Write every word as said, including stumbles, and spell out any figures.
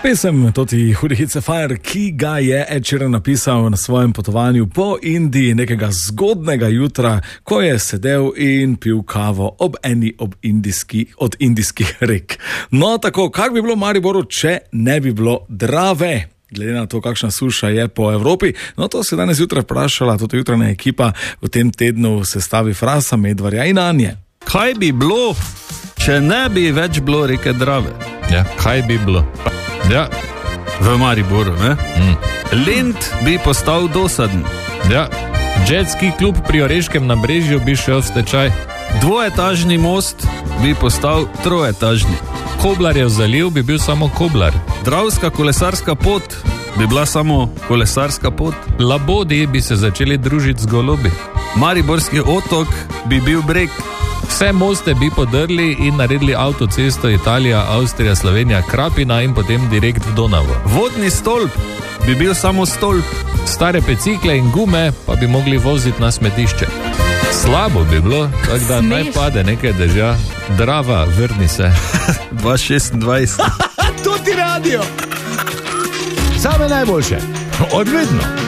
Pesem Toti Hudihice Fire, ki ga je Ed Sheeran napisal na svojem potovanju po Indiji nekega zgodnega jutra, ko je sedel in pil kavo ob eni ob indijski, od indijskih rek. No tako, kak bi bilo v Mariboru, če ne bi bilo Drave? Glede na to, kakšna suša je po Evropi. No, to se danes jutra vprašala tudi jutranja ekipa v tem tednu v sestavi Frasa, Medvarja in Anje. Kaj bi bilo, če ne bi več bilo reke Drave? Ja, kaj bi bilo? Ja, v Mariboru, ne? Mm. Lent bi postal dosaden. Ja, jetski klub pri Oreškem nabrežju bi šel v stečaj. Dvoetažni most bi postal troetažni. Koblarjev zaliv bi bil samo Koblar. Dravska kolesarska pot bi bila samo kolesarska pot. Labodi bi se začeli družiti z golobi. Mariborski otok bi bil breg. Vse moste bi podrli in naredili avtocesto Italija, Avstrija, Slovenija, Krapina in potem direkt v Donavo. Vodni stolp bi bil samo stolp. Stare bicikle in gume pa bi mogli voziti na smetišče. Slabo bi bilo, tako da naj pade nekaj dežja. Drava, vrni se. dva šestindvajset To ti radio. Same najboljše. Odvedno.